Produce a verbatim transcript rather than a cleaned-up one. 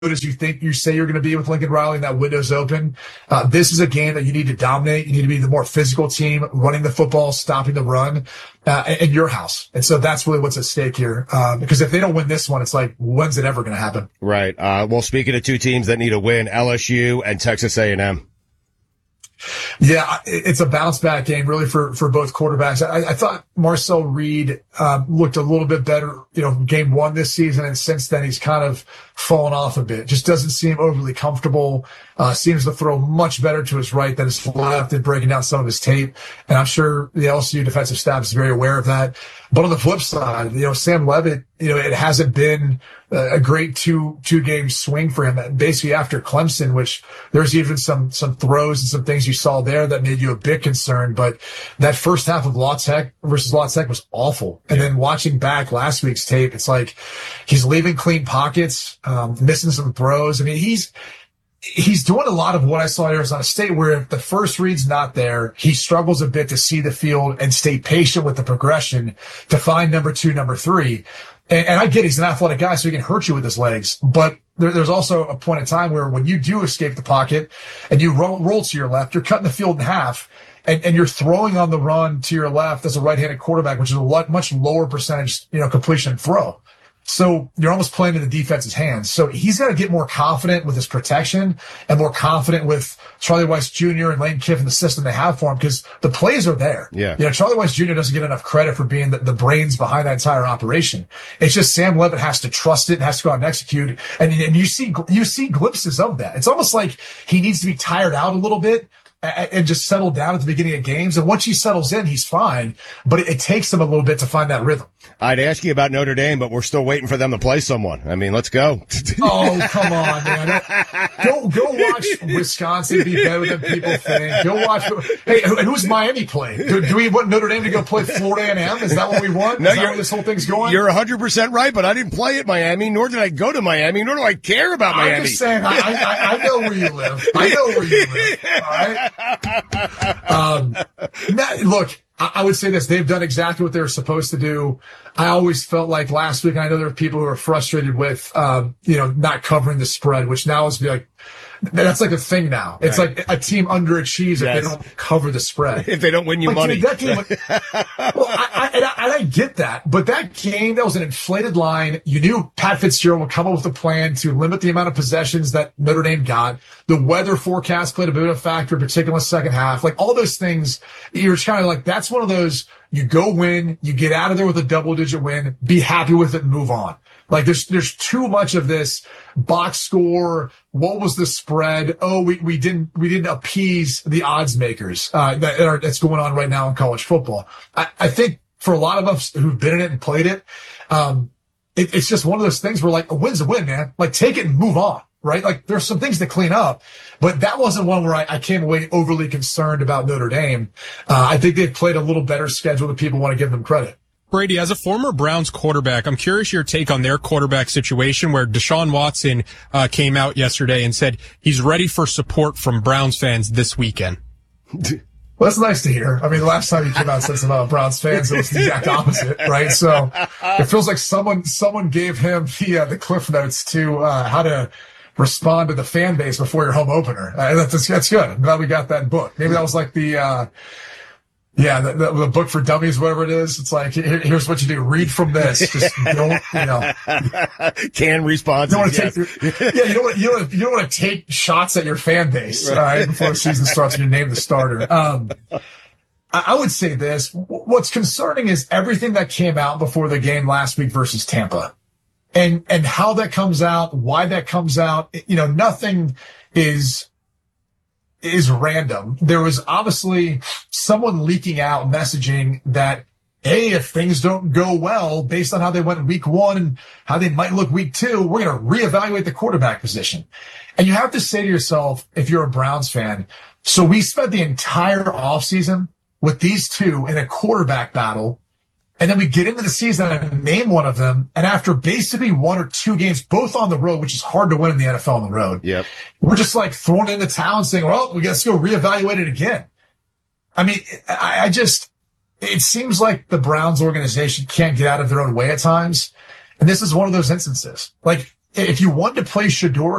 as you think you say you're going to be with Lincoln Riley and that window's open. Uh, this is a game that you need to dominate. You need to be the more physical team, running the football, stopping the run, uh, in your house. And so that's really what's at stake here. Um, because if they don't win this one, it's like, when's it ever going to happen? Right. Uh, well, speaking of two teams that need a win, L S U and Texas A and M. Yeah, it's a bounce back game really for, for both quarterbacks. I, I thought Marcel Reed, um, looked a little bit better, you know, game one this season. And since then he's kind of fallen off a bit. Just doesn't seem overly comfortable. Uh, seems to throw much better to his right than his left and breaking down some of his tape. And I'm sure the L S U defensive staff is very aware of that. But on the flip side, you know, Sam Levitt, you know, it hasn't been a great two, two game swing for him. Basically after Clemson, which there's even some, some throws and some things you saw there that made you a bit concerned. But that first half of La Tech versus La Tech was awful. And then watching back last week's tape, it's like he's leaving clean pockets, um, missing some throws. I mean, he's, he's doing a lot of what I saw at Arizona State, where if the first read's not there, he struggles a bit to see the field and stay patient with the progression to find number two, number three. And, and I get he's an athletic guy, so he can hurt you with his legs. But there, there's also a point in time where when you do escape the pocket and you roll, roll to your left, you're cutting the field in half. And, and you're throwing on the run to your left as a right-handed quarterback, which is a lot, much lower percentage, you know, completion throw. So you're almost playing in the defense's hands. So he's got to get more confident with his protection and more confident with Charlie Weiss Junior and Lane Kiffin, the system they have for him, because the plays are there. Yeah. You know, Charlie Weiss Junior doesn't get enough credit for being the, the brains behind that entire operation. It's just Sam Levitt has to trust it and has to go out and execute. And, and you see, you see glimpses of that. It's almost like he needs to be tired out a little bit and just settle down at the beginning of games. And once he settles in, he's fine. But it, it takes him a little bit to find that rhythm. I'd ask you about Notre Dame, but we're still waiting for them to play someone. I mean, let's go. Oh, come on, man. Go, go watch Wisconsin be better than people think. Go watch. Hey, and who's Miami playing? Do, do we want Notre Dame to go play Florida A and M? Is that what we want? No, Is that where this whole thing's going? You're one hundred percent right, but I didn't play at Miami, nor did I go to Miami, nor do I care about Miami. I'm just saying, I, I, I know where you live. I know where you live. All right? Um, now, look, I would say this. They've done exactly what they were supposed to do. I always felt like last week, and I know there are people who are frustrated with, um, you know, not covering the spread, which now is like, that's like a thing now. It's right. Like a team underachieves yes. if they don't cover the spread. If they don't win you like, money. Dude, that game, well, I, I, and I, and I get that, but that game, that was an inflated line. You knew Pat Fitzgerald would come up with a plan to limit the amount of possessions that Notre Dame got. The weather forecast played a bit of a factor, particularly in the second half. Like all those things, you're kind of like, that's one of those, you go win, you get out of there with a double digit win, be happy with it and move on. Like there's, there's too much of this box score. What was the spread? Oh, we, we didn't, we didn't appease the odds makers, uh, that are, that's going on right now in college football. I, I think for a lot of us who've been in it and played it, um, it, it's just one of those things where like a win's a win, man. Like take it and move on, right? Like there's some things to clean up, but that wasn't one where I, I came away overly concerned about Notre Dame. Uh, I think they've played a little better schedule than people want to give them credit. Brady, as a former Browns quarterback, I'm curious your take on their quarterback situation where Deshaun Watson uh, came out yesterday and said he's ready for support from Browns fans this weekend. Well, that's nice to hear. I mean, the last time he came out and said something about Browns fans, it was the exact opposite, right? So it feels like someone someone gave him the, uh, the cliff notes to uh, how to respond to the fan base before your home opener. Uh, that's, that's good. I'm glad we got that book. Maybe that was like the uh, – Yeah, the, the, the book for dummies, whatever it is. It's like, here, here's what you do. Read from this. Just don't, you know. Canned responses. You don't yes. take, yeah, you don't want, you don't want, you don't want to take shots at your fan base, right. all right, before the season starts and you name the starter. Um, I, I would say this. What's concerning is everything that came out before the game last week versus Tampa. And, and how that comes out, why that comes out. You know, nothing is, is random. There was obviously someone leaking out messaging that, hey, if things don't go well based on how they went week one and how they might look week two, we're going to reevaluate the quarterback position. And you have to say to yourself, if you're a Browns fan, so we spent the entire offseason with these two in a quarterback battle. And then we get into the season and name one of them. And after basically one or two games, both on the road, which is hard to win in the N F L on the road. Yep. We're just like throwing it in the towel and saying, well, we got to go reevaluate it again. I mean, I, I just, it seems like the Browns organization can't get out of their own way at times. And this is one of those instances. Like if you wanted to play Shedeur